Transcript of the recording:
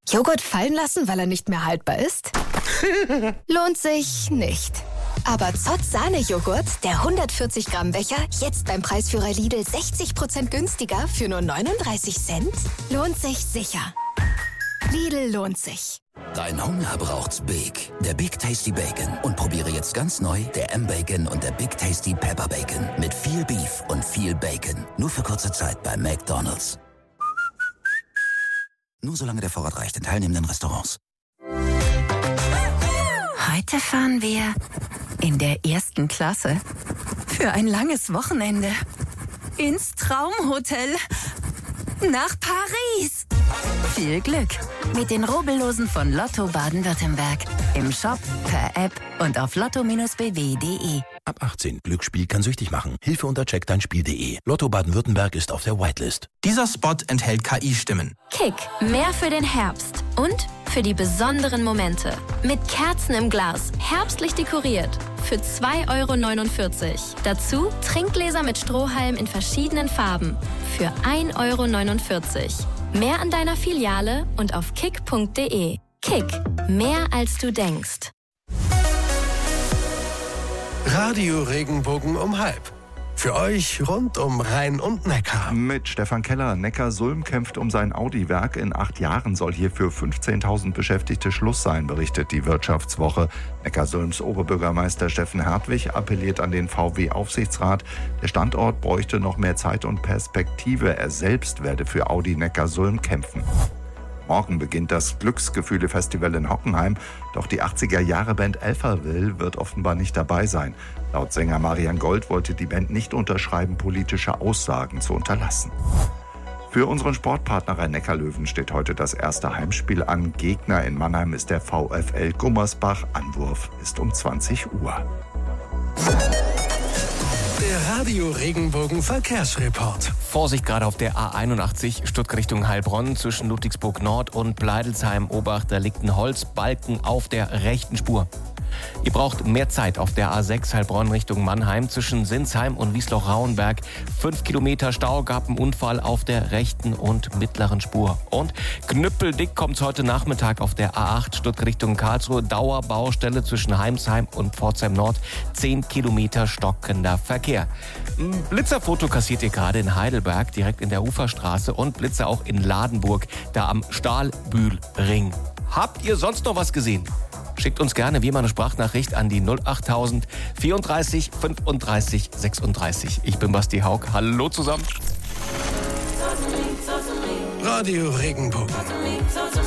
Joghurt fallen lassen, weil er nicht mehr haltbar ist? Lohnt sich nicht. Aber Zott Sahnejoghurt, der 140 Gramm Becher, jetzt beim Preisführer Lidl 60% günstiger für nur 39 Cent? Lohnt sich sicher. Lidl lohnt sich. Dein Hunger braucht's Big. Der Big Tasty Bacon. Und probiere jetzt ganz neu der M-Bacon und der Big Tasty Pepper Bacon. Mit viel Beef und viel Bacon. Nur für kurze Zeit bei McDonald's. Nur solange der Vorrat reicht in teilnehmenden Restaurants. Heute fahren wir in der 1. Klasse für ein langes Wochenende ins Traumhotel nach Paris. Viel Glück mit den Rubbellosen von Lotto Baden-Württemberg. Im Shop, per App und auf lotto-bw.de. Ab 18. Glücksspiel kann süchtig machen. Hilfe unter checkdeinspiel.de. Lotto Baden-Württemberg ist auf der Whitelist. Dieser Spot enthält KI-Stimmen. Kick, mehr für den Herbst und für die besonderen Momente. Mit Kerzen im Glas, herbstlich dekoriert. Für 2,49 €. Dazu Trinkgläser mit Strohhalm in verschiedenen Farben. Für 1,49 €. Mehr an deiner Filiale und auf kick.de. Kick, mehr als du denkst. Radio Regenbogen um 12:30. Für euch rund um Rhein und Neckar. Mit Stefan Keller. Neckarsulm kämpft um sein Audi-Werk. In 8 Jahren soll hier für 15.000 Beschäftigte Schluss sein, berichtet die Wirtschaftswoche. Neckarsulms Oberbürgermeister Steffen Hertwig appelliert an den VW-Aufsichtsrat. Der Standort bräuchte noch mehr Zeit und Perspektive. Er selbst werde für Audi Neckarsulm kämpfen. Morgen beginnt das Glücksgefühle-Festival in Hockenheim. Doch die 80er-Jahre-Band Alphaville wird offenbar nicht dabei sein. Laut Sänger Marian Gold wollte die Band nicht unterschreiben, politische Aussagen zu unterlassen. Für unseren Sportpartner Rhein-Neckar-Löwen steht heute das erste Heimspiel an. Gegner in Mannheim ist der VfL Gummersbach. Anwurf ist um 20 Uhr. Der Radio Regenbogen Verkehrsreport. Vorsicht gerade auf der A81 Stuttgart Richtung Heilbronn zwischen Ludwigsburg Nord und Bleidelsheim. Obacht, da liegt ein Holzbalken auf der rechten Spur. Ihr braucht mehr Zeit auf der A6 Heilbronn Richtung Mannheim zwischen Sinsheim und Wiesloch-Rauenberg. 5 Kilometer Stau, gab einen Unfall auf der rechten und mittleren Spur. Und knüppeldick kommt's heute Nachmittag auf der A8 Stuttgart Richtung Karlsruhe. Dauerbaustelle zwischen Heimsheim und Pforzheim Nord. 10 Kilometer stockender Verkehr. Ein Blitzerfoto kassiert ihr gerade in Heidelberg, direkt in der Uferstraße. Und Blitzer auch in Ladenburg, da am Stahlbühlring. Habt ihr sonst noch was gesehen? Schickt uns gerne wie immer eine Sprachnachricht an die 08000 34 35 36. Ich bin Basti Haug. Hallo zusammen. Radio Regenbogen.